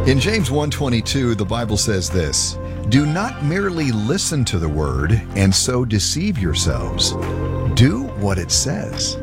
In James 1:22, the Bible says this, "Do not merely listen to the word and so deceive yourselves. Do what it says."